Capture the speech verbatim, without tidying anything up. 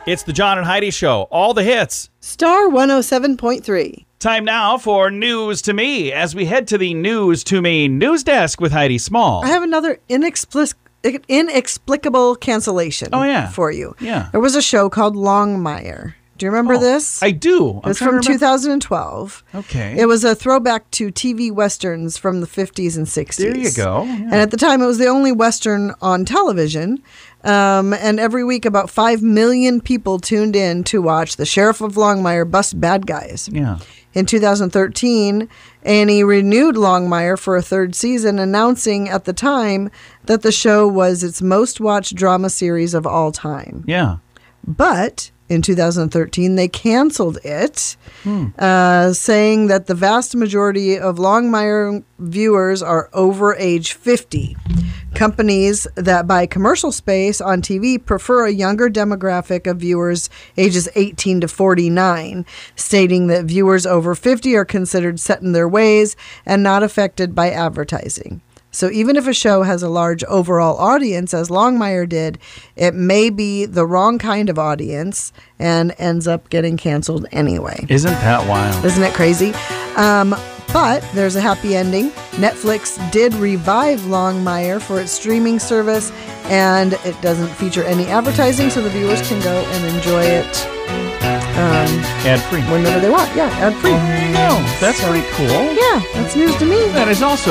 It's the John and Heidi Show. All the hits. Star one oh seven point three. Time now for News to Me as we head to the News to Me news desk with Heidi Small. I have another inexplic- inexplicable cancellation oh, yeah. for you. Yeah. There was a show called Longmire. Do you remember oh, this? I do. It was from two thousand twelve. Okay. It was a throwback to T V westerns from the fifties and sixties. There you go. Yeah. And at the time, it was the only western on television. Um, and every week, about five million people tuned in to watch the Sheriff of Longmire bust bad guys. Yeah. In two thousand thirteen, A and E renewed Longmire for a third season, announcing at the time that the show was its most watched drama series of all time. Yeah. But in two thousand thirteen, they canceled it, hmm. uh, saying that the vast majority of Longmire viewers are over age fifty. Companies that buy commercial space on T V prefer a younger demographic of viewers ages eighteen to forty-nine, stating that viewers over fifty are considered set in their ways and not affected by advertising. So even if a show has a large overall audience, as Longmire did, it may be the wrong kind of audience and ends up getting canceled anyway. Isn't that wild? Isn't it crazy? Um, but there's a happy ending. Netflix did revive Longmire for its streaming service, and it doesn't feature any advertising, so the viewers can go and enjoy it um, ad-free. Whenever they want. Yeah, ad-free. Oh, there you go. That's so, pretty cool. Yeah, that's news to me. That is also